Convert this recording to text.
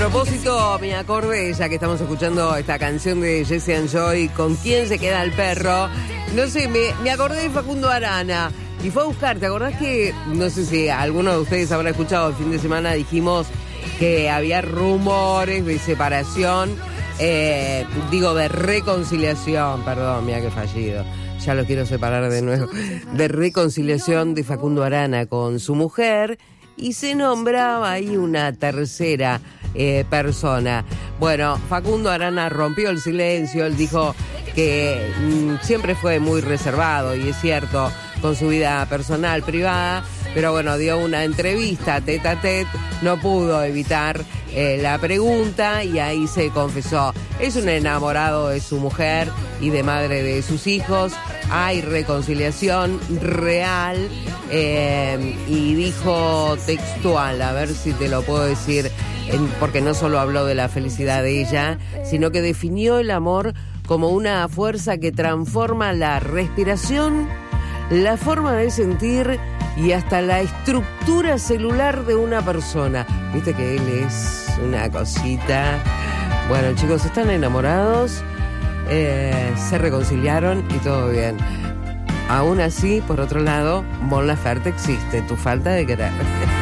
A propósito, me acordé, ya que estamos escuchando esta canción de Jesse and Joy, ¿con quién se queda el perro? No sé, me acordé de Facundo Arana y fue a buscar. ¿Te acordás que, no sé si alguno de ustedes habrá escuchado, el fin de semana dijimos que había rumores de separación, de reconciliación, perdón, mira que fallido, ya lo quiero separar de nuevo, de reconciliación de Facundo Arana con su mujer, y se nombraba ahí una tercera persona. Bueno, Facundo Arana rompió el silencio, él dijo que siempre fue muy reservado, y es cierto, con su vida personal, privada, pero bueno, dio una entrevista tete a tete, no pudo evitar la pregunta y ahí se confesó. Es un enamorado de su mujer y de madre de sus hijos, hay reconciliación real, y dijo textual, a ver si te lo puedo decir, porque no solo habló de la felicidad de ella, sino que definió el amor como una fuerza que transforma la respiración, la forma de sentir y hasta la estructura celular de una persona. Viste que él es una cosita. Bueno, chicos, están enamorados, se reconciliaron y todo bien. Aún así, por otro lado, Mon Laferte existe, tu falta de querer.